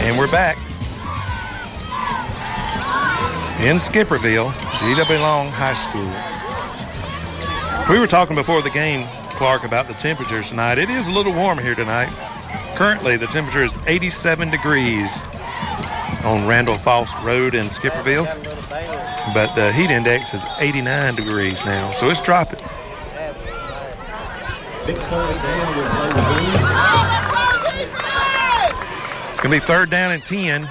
And we're back in Skipperville, G.W. Long High School. We were talking before the game, Clark, about the temperatures tonight. It is a little warmer here tonight. Currently, the temperature is 87 degrees on Randall Faust Road in Skipperville, but the heat index is 89 degrees now, so it's dropping. It's going to be 3rd down and 10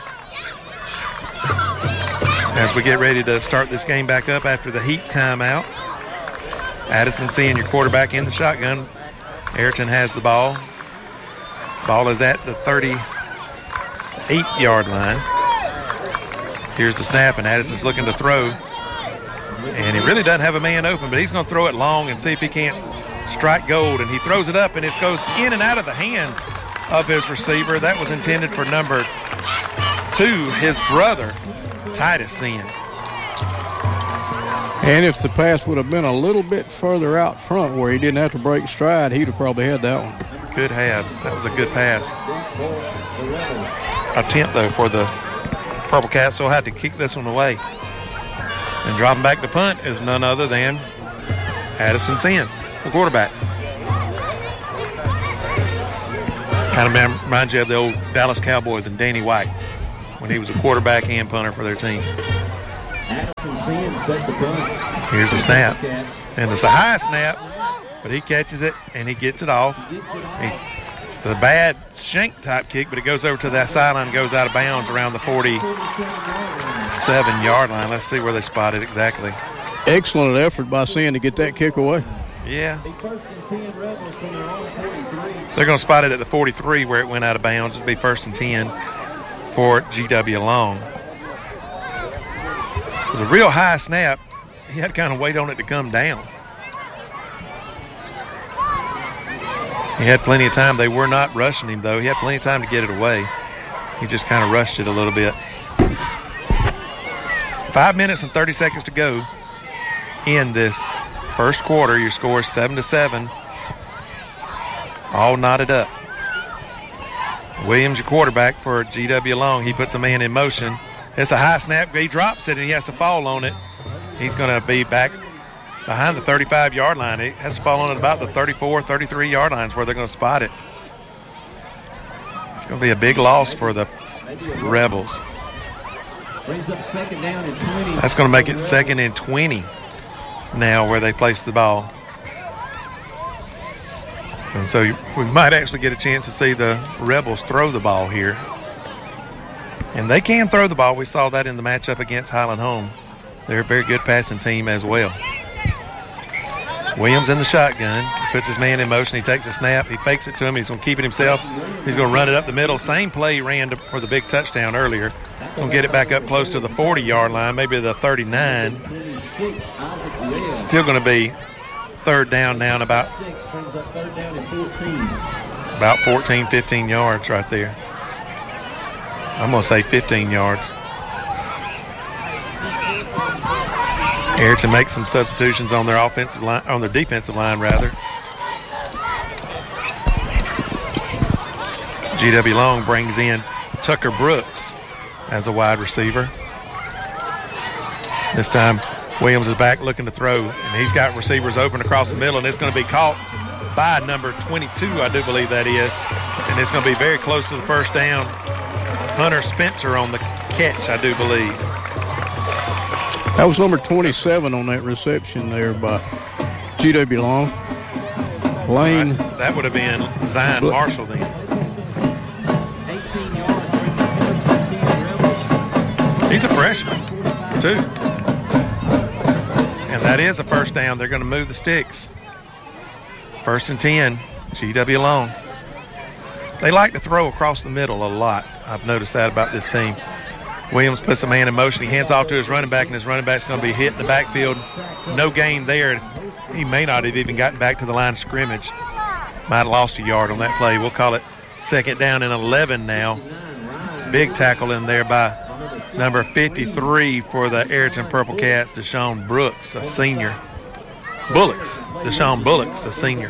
as we get ready to start this game back up after the heat timeout. Addison Senior quarterback in the shotgun. Ayrton has the ball. Ball is at the 38-yard line. Here's the snap, and Addison's looking to throw. And he really doesn't have a man open, but he's going to throw it long and see if he can't strike gold. And he throws it up, and it goes in and out of the hands of his receiver. That was intended for number 2, his brother, Titus Senior. And if the pass would have been a little bit further out front where he didn't have to break stride, he'd have probably had that one. Could have. That was a good pass. Attempt, though, for the Purple Cats. So he'll have to kick this one away. And dropping back to punt is none other than Addison Sin, the quarterback. Kind of reminds you of the old Dallas Cowboys and Danny White when he was a quarterback and punter for their team. Addison Sin set the punt. Here's a snap. And it's a high snap, but he catches it and he gets it off. It's a bad shank type kick, but it goes over to that sideline and goes out of bounds around the 47-yard line. Let's see where they spot it exactly. Excellent effort by Sin to get that kick away. Yeah. They're going to spot it at the 43 where it went out of bounds. It'll be 1st and 10 for G.W. Long. It was a real high snap. He had to kind of wait on it to come down. He had plenty of time. They were not rushing him, though. He had plenty of time to get it away. He just kind of rushed it a little bit. 5 minutes and 30 seconds to go in this first quarter. Your score is 7-7. All knotted up. Williams, your quarterback for G.W. Long. He puts a man in motion. It's a high snap. He drops it, and he has to fall on it. He's going to be back behind the 35-yard line. He has to fall on it about the 34, 33-yard lines where they're going to spot it. It's going to be a big loss for the Rebels. Brings up 2nd down and 20. That's going to make it 2nd and 20 now where they place the ball. And so we might actually get a chance to see the Rebels throw the ball here. And they can throw the ball. We saw that in the matchup against Highland Home. They're a very good passing team as well. Williams in the shotgun. He puts his man in motion. He takes a snap. He fakes it to him. He's going to keep it himself. He's going to run it up the middle. Same play he ran for the big touchdown earlier. Going to get it back up close to the 40-yard line, maybe the 39. Still going to be 3rd down now and about 14, 15 yards right there. I'm going to say 15 yards. Ayrton makes some substitutions on their offensive line, on their defensive line rather. G.W. Long brings in Tucker Brooks as a wide receiver. This time Williams is back looking to throw, and he's got receivers open across the middle, and it's going to be caught by number 22, I do believe that is, and it's going to be very close to the 1st down. Hunter Spencer on the catch, I do believe. That was number 27 on that reception there by G.W. Long. Lane. That would have been Zion Marshall then. 18 yards. He's a freshman, too. And that is a 1st down. They're going to move the sticks. 1st and 10, G.W. Long. They like to throw across the middle a lot. I've noticed that about this team. Williams puts a man in motion. He hands off to his running back, and his running back's going to be hit in the backfield. No gain there. He may not have even gotten back to the line of scrimmage. Might have lost a yard on that play. We'll call it 2nd down and 11 now. Big tackle in there by number 53 for the Ayrton Purple Cats, Deshaun Brooks, a senior. Deshaun Bullocks, a senior.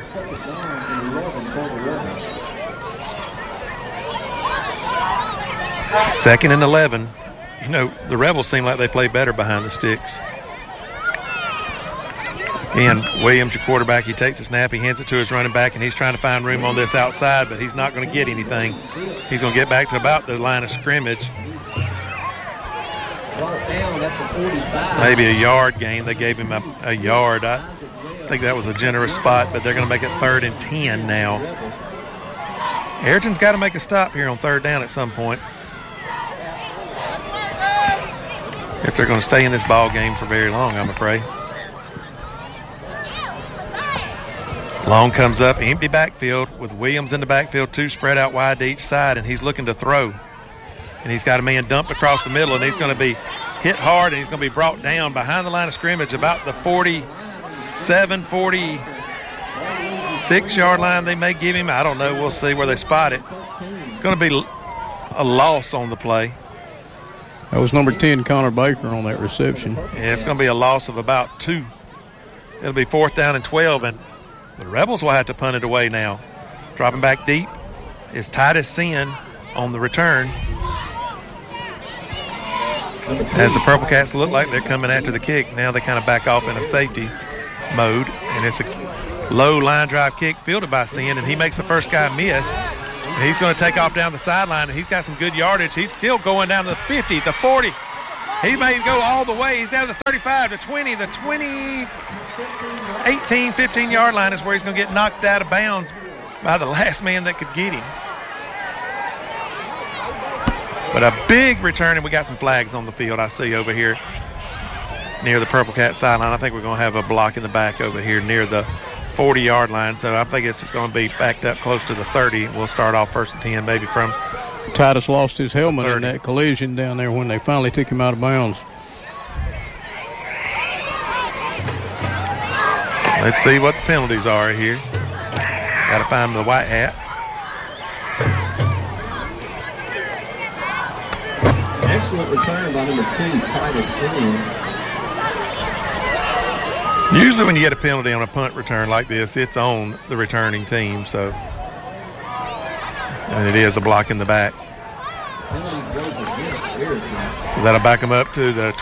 2nd and 11. You know, the Rebels seem like they play better behind the sticks. And Williams, your quarterback, he takes the snap, he hands it to his running back, and he's trying to find room on this outside, but he's not going to get anything. He's going to get back to about the line of scrimmage. Maybe a yard gain. They gave him a yard. I think that was a generous spot, but they're going to make it 3rd and 10 now. Ayrton's got to make a stop here on 3rd down at some point if they're going to stay in this ball game for very long, I'm afraid. Long comes up, empty backfield with Williams in the backfield, 2 spread out wide to each side, and he's looking to throw. And he's got a man dumped across the middle, and he's going to be hit hard, and he's going to be brought down behind the line of scrimmage about the 47, 46-yard line they may give him. I don't know. We'll see where they spot it. Going to be a loss on the play. That was number 10, Connor Baker, on that reception. Yeah, it's going to be a loss of about 2. It'll be 4th down and 12, and the Rebels will have to punt it away now. Dropping back deep is Titus Sin on the return. As the Purple Cats look like they're coming after the kick, now they kind of back off in a safety mode, and it's a low line drive kick fielded by Sin, and he makes the first guy miss. And he's going to take off down the sideline, and he's got some good yardage. He's still going down to the 50, the 40. He may go all the way. He's down to the 35, the 20, the 20, 18, 15-yard line is where he's going to get knocked out of bounds by the last man that could get him. But a big return, and we got some flags on the field I see over here near the Purple Cat sideline. I think we're going to have a block in the back over here near the 40-yard line. So I think it's just going to be backed up close to the 30. We'll start off 1st and 10 maybe from Titus lost his helmet in that collision down there when they finally took him out of bounds. Let's see what the penalties are here. Got to find the white hat. Excellent return by number 2, Titus Sin. Usually when you get a penalty on a punt return like this, it's on the returning team, so. And it is a block in the back. Penalty goes against Ayrton. So that'll back them up to the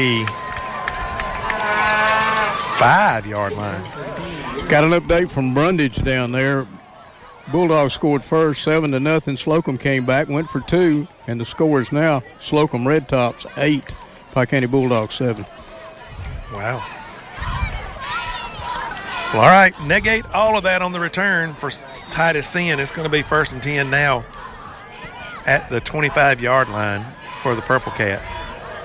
25-yard line. Got an update from Brundage down there. Bulldogs scored first, 7-0. Slocum came back, went for 2, and the score is now Slocum Red Tops 8, Pike County Bulldogs 7. Wow. Well, all right, negate all of that on the return for Titus Sin. It's going to be 1st and 10 now at the 25-yard line for the Purple Cats.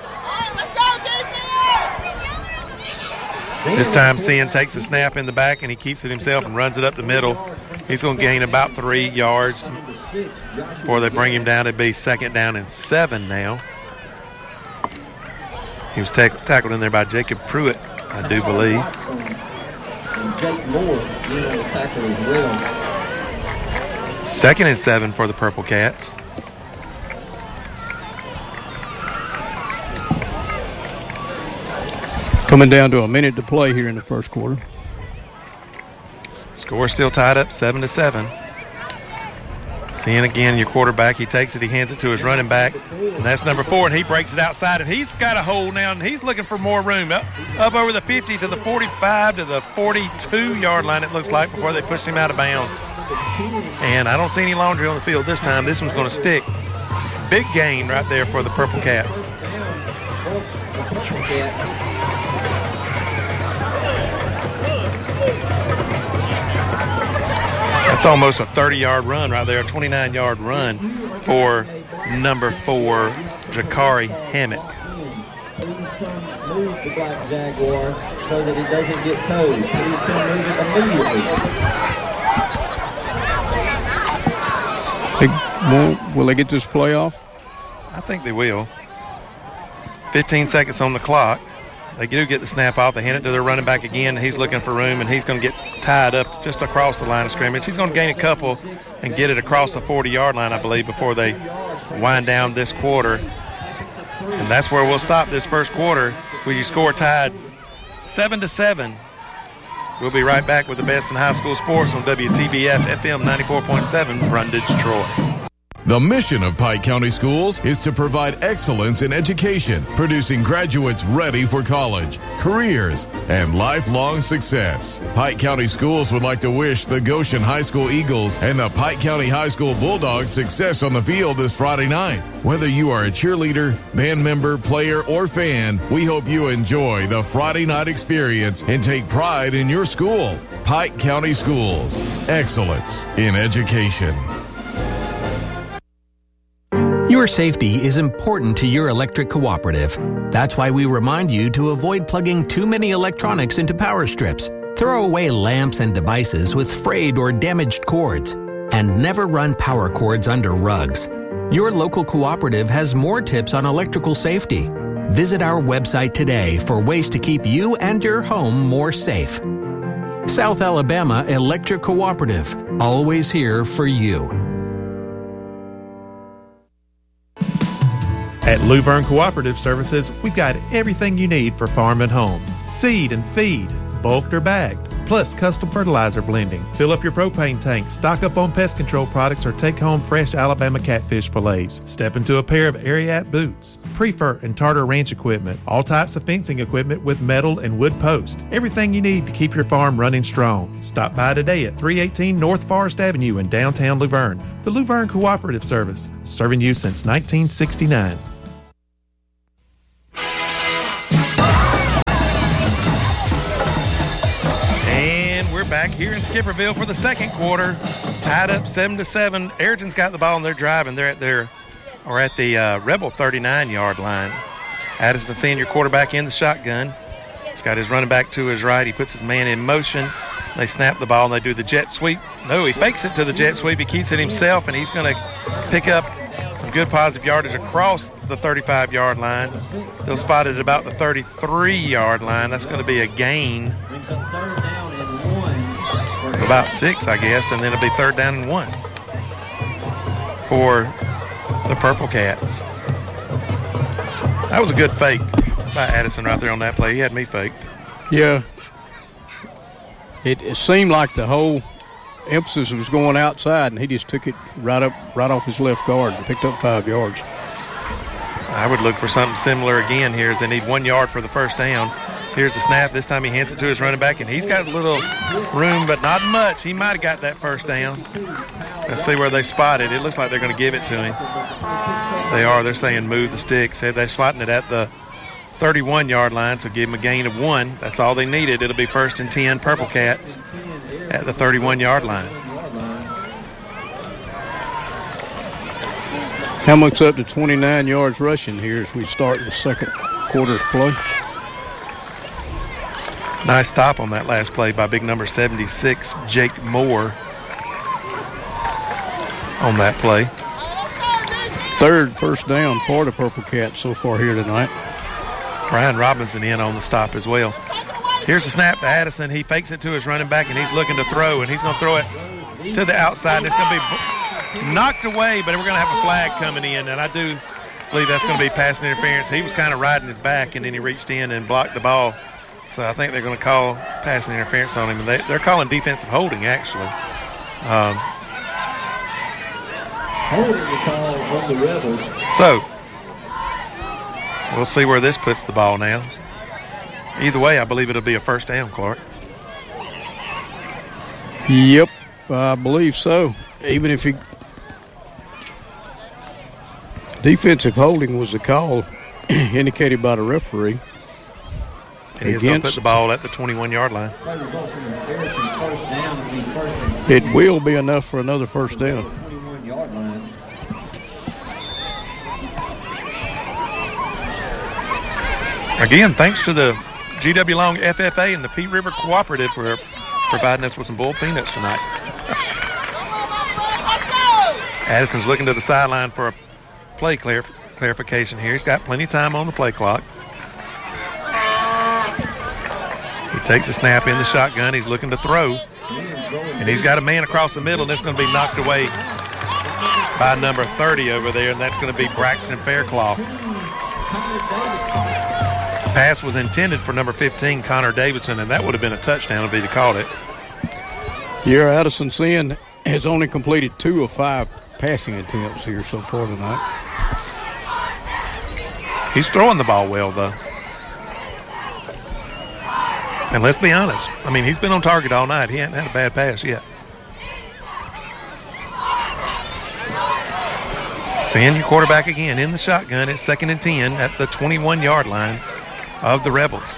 This time Sin takes the snap in the back and he keeps it himself and runs it up the middle. He's going to gain about 3 yards before they bring him down. It'd be 2nd down and 7 now. He was tackled in there by Jacob Pruitt, I do believe. And Jake Moore being on the tackle as well. 2nd and 7 for the Purple Cats. Coming down to a minute to play here in the first quarter. Score still tied up 7-7. Seeing again your quarterback, he takes it, he hands it to his running back, and that's number 4, and he breaks it outside, and he's got a hole now, and he's looking for more room. Up over the 50 to the 45 to the 42-yard line, it looks like, before they pushed him out of bounds. And I don't see any laundry on the field this time. This one's going to stick. Big gain right there for the Purple Cats. That's almost a 30-yard run right there, a 29-yard run for number 4, Jakari Hammock. Please come move the Black Jaguar so that he doesn't get towed. Please come move it immediately. Will they get this playoff? I think they will. 15 seconds on the clock. They do get the snap off. They hand it to their running back again. He's looking for room, and he's going to get tied up just across the line of scrimmage. He's going to gain a couple and get it across the 40-yard line, I believe, before they wind down this quarter. And that's where we'll stop this first quarter. Will you score tied 7-7? We'll be right back with the best in high school sports on WTBF FM 94.7, Brundage, Troy. The mission of Pike County Schools is to provide excellence in education, producing graduates ready for college, careers, and lifelong success. Pike County Schools would like to wish the Goshen High School Eagles and the Pike County High School Bulldogs success on the field this Friday night. Whether you are a cheerleader, band member, player, or fan, we hope you enjoy the Friday night experience and take pride in your school. Pike County Schools, excellence in education. Your safety is important to your electric cooperative. That's why we remind you to avoid plugging too many electronics into power strips. Throw away lamps and devices with frayed or damaged cords. And never run power cords under rugs. Your local cooperative has more tips on electrical safety. Visit our website today for ways to keep you and your home more safe. South Alabama Electric Cooperative, always here for you. At Luverne Cooperative Services, we've got everything you need for farm and home. Seed and feed, bulked or bagged, plus custom fertilizer blending. Fill up your propane tank, stock up on pest control products, or take home fresh Alabama catfish fillets. Step into a pair of Ariat boots, Prefer and Tartar Ranch equipment, all types of fencing equipment with metal and wood posts. Everything you need to keep your farm running strong. Stop by today at 318 North Forest Avenue in downtown Luverne. The Luverne Cooperative Service, serving you since 1969. Back here in Skipperville for the second quarter, tied up 7-7. Ayrton's got the ball and they're driving. They're at the Rebel 39-yard line. Addison Senior quarterback in the shotgun. He's got his running back to his right. He puts his man in motion. They snap the ball and they do the jet sweep. No, he fakes it to the jet sweep. He keeps it himself, and he's going to pick up some good positive yardage across the 35-yard line. They'll spot it at about the 33-yard line. That's going to be a gain. About 6, I guess, and then it'll be 3rd down and 1 for the Purple Cats. That was a good fake by Addison right there on that play. He had me faked. Yeah. It seemed like the whole emphasis was going outside, and he just took it right off his left guard and picked up 5 yards. I would look for something similar again here as they need 1 yard for the first down. Here's the snap. This time he hands it to his running back, and he's got a little room, but not much. He might have got that first down. Let's see where they spot it. It looks like they're going to give it to him. They are. They're saying move the sticks. They're spotting it at the 31-yard line, so give them a gain of 1. That's all they needed. It'll be 1st and 10 Purple Cats at the 31-yard line. Hamlet's up to 29 yards rushing here as we start the second quarter play. Nice stop on that last play by big number 76, Jake Moore, on that play. 3rd first down for the Purple Cats so far here tonight. Brian Robinson in on the stop as well. Here's the snap to Addison. He fakes it to his running back, and he's looking to throw, and he's going to throw it to the outside, and it's going to be knocked away, but we're going to have a flag coming in, and I do believe that's going to be passing interference. He was kind of riding his back, and then he reached in and blocked the ball. So I think they're going to call passing interference on him. And they're calling defensive holding, actually. Holding the call on the Rebels. So we'll see where this puts the ball now. Either way, I believe it'll be a first down, Clark. Yep, I believe so. Even if he... Defensive holding was the call indicated by the referee. And he's going to put the ball at the 21-yard line. It will be enough for another first down. Again, thanks to the GW Long FFA and the Pea River Cooperative for providing us with some boiled peanuts tonight. Addison's looking to the sideline for a play clarification here. He's got plenty of time on the play clock. He takes a snap in the shotgun. He's looking to throw. And he's got a man across the middle, and it's going to be knocked away by number 30 over there, and that's going to be Braxton Fairclough. Pass was intended for number 15, Connor Davidson, and that would have been a touchdown if he'd have caught it. Addison Sin has only completed 2 of 5 passing attempts here so far tonight. He's throwing the ball well, though. And let's be honest, I mean, he's been on target all night. He hasn't had a bad pass yet. Seeing your quarterback again in the shotgun at 2nd and 10 at the 21-yard line of the Rebels.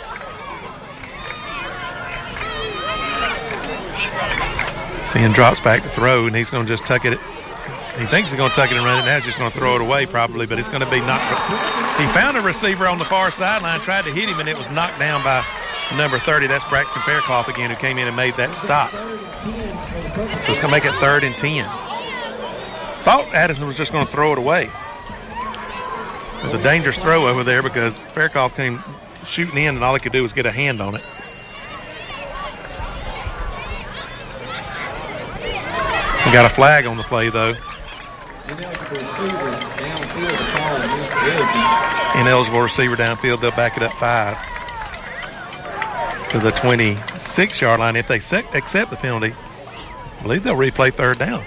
Seeing drops back to throw, and he's going to just tuck it. He thinks he's going to tuck it and run it. Now he's just going to throw it away probably, but it's going to be knocked. He found a receiver on the far sideline, tried to hit him, and it was knocked down by number 30. That's Braxton Faircloth again, who came in and made that stop. So it's going to make it 3rd and 10. Thought Addison was just going to throw it away. It was a dangerous throw over there because Faircloth came shooting in, and all he could do was get a hand on it. We got a flag on the play, though. Ineligible receiver downfield. They'll back it up 5 to the 26-yard line. If they accept the penalty, I believe they'll replay 3rd down.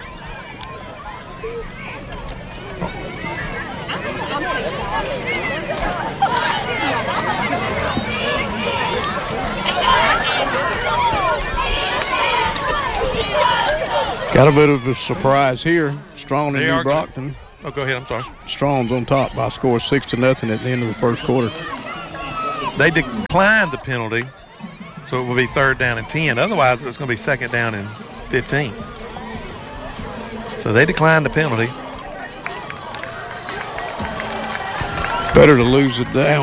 Got a bit of a surprise here. Strong and New Brockton. Oh, go ahead. I'm sorry. Strong's on top by a score of 6-0 at the end of the first quarter. They declined the penalty, so it will be 3rd down and 10. Otherwise, it was going to be 2nd down and 15. So they declined the penalty. Better to lose it down